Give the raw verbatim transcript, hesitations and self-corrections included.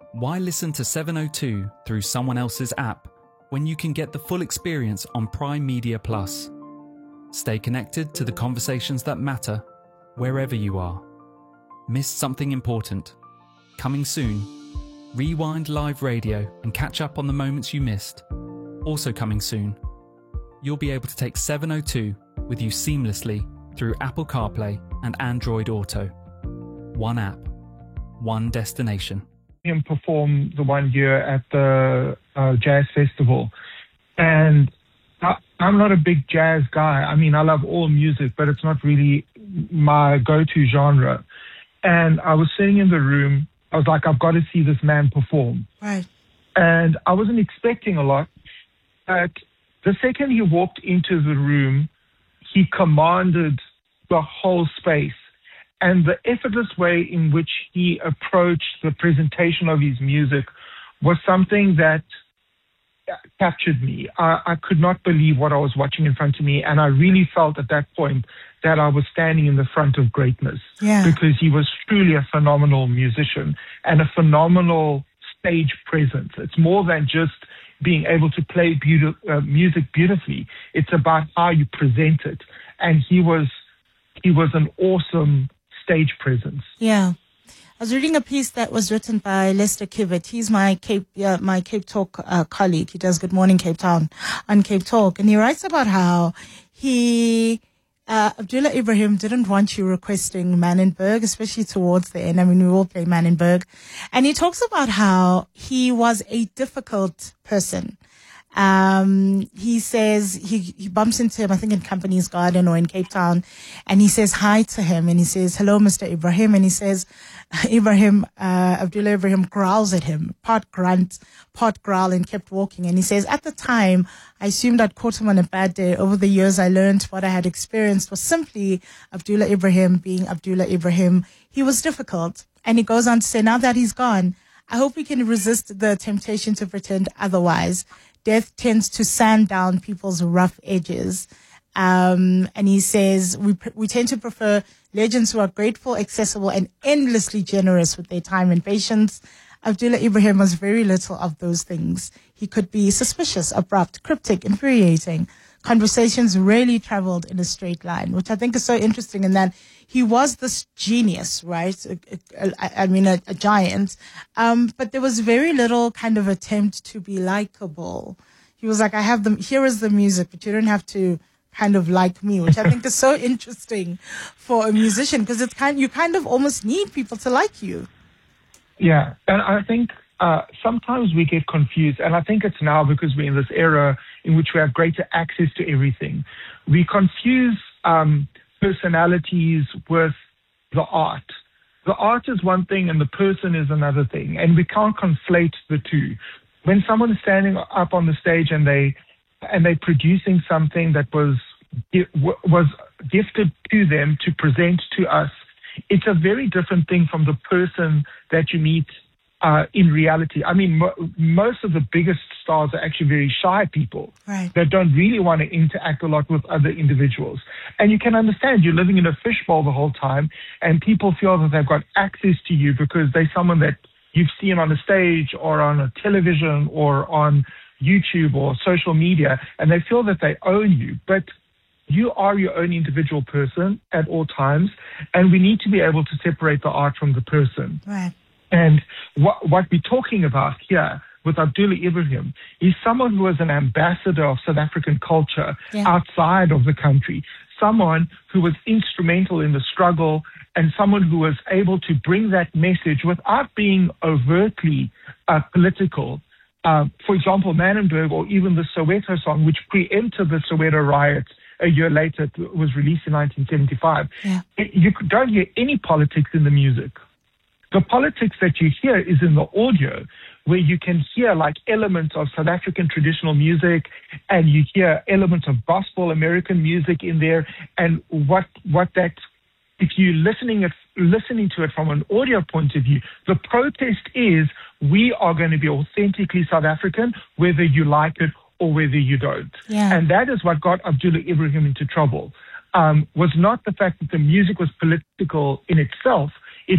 Why listen to seven oh two through someone else's app when you can get the full experience on Prime Media Plus? Stay connected to the conversations that matter wherever you are. Missed something important? Coming soon. Rewind live radio and catch up on the moments you missed. Also coming soon. You'll be able to take seven oh two with you seamlessly through Apple CarPlay and Android Auto. One app, one destination. Him perform the one year at the uh, jazz festival, and I, I'm not a big jazz guy. I mean, I love all music, but it's not really my go-to genre. And I was sitting in the room. I was like, I've got to see this man perform. Right. And I wasn't expecting a lot, but the second he walked into the room, he commanded the whole space. And the effortless way in which he approached the presentation of his music was something that captured me. I, I could not believe what I was watching in front of me. And I really felt at that point that I was standing in the front of greatness. Yeah. Because he was truly a phenomenal musician and a phenomenal stage presence. It's more than just being able to play beauti- uh, music beautifully. It's about how you present it. And he was, he was an awesome stage presence. Yeah. I was reading a piece that was written by Lester Kivet. He's my Cape, uh, my Cape Talk uh, colleague. He does Good Morning Cape Town on Cape Talk. And he writes about how he, uh, Abdullah Ibrahim didn't want you requesting Manenberg, especially towards the end. I mean, we all play Manenberg. And he talks about how he was a difficult person. Um, he says he, he bumps into him, I think in Company's Garden or in Cape Town, and he says hi to him and he says, hello, Mister Ibrahim. And he says, Ibrahim, uh, Abdullah Ibrahim growls at him, part grunt, part growl, and kept walking. And he says, at the time, I assumed I'd caught him on a bad day. Over the years, I learned what I had experienced was simply Abdullah Ibrahim being Abdullah Ibrahim. He was difficult. And he goes on to say, now that he's gone, I hope we can resist the temptation to pretend otherwise. Death tends to sand down people's rough edges. Um, and he says, we we tend to prefer legends who are grateful, accessible, and endlessly generous with their time and patience. Abdullah Ibrahim was very little of those things. He could be suspicious, abrupt, cryptic, infuriating. Conversations rarely traveled in a straight line, which I think is so interesting in that he was this genius, right? A, a, a, I mean, a, a giant. Um, but there was very little kind of attempt to be likable. He was like, I have the, here is the music, but you don't have to kind of like me, which I think is so interesting for a musician because it's kind, you kind of almost need people to like you. Yeah. And I think, uh, sometimes we get confused, and I think it's now because we're in this era in which we have greater access to everything. We confuse, um, personalities with the art. The art is one thing and the person is another thing, and we can't conflate the two. When someone is standing up on the stage and they and they're producing something that was was gifted to them to present to us, it's a very different thing from the person that you meet uh, in reality. I mean, mo- most of the biggest stars are actually very shy people right. that don't really want to interact a lot with other individuals. And you can understand you're living in a fishbowl the whole time, and people feel that they've got access to you because they're someone that you've seen on a stage or on a television or on YouTube or social media, and they feel that they own you. But you are your own individual person at all times, and we need to be able to separate the art from the person. Right. And what, what we're talking about here with Abdullah Ibrahim is someone who is an ambassador of South African culture yeah. outside of the country, someone who was instrumental in the struggle, and someone who was able to bring that message without being overtly uh, political. Uh, for example, Manenberg, or even the Soweto song, which preempted the Soweto riots a year later, it was released in nineteen seventy-five. Yeah. It, you don't hear any politics in the music. The politics that you hear is in the audio, where you can hear like elements of South African traditional music, and you hear elements of gospel American music in there. And what what that, if you're listening it, listening to it from an audio point of view, the protest is we are going to be authentically South African, whether you like it or whether you don't. Yeah. And that is what got Abdullah Ibrahim into trouble. Um, was not the fact that the music was political in itself,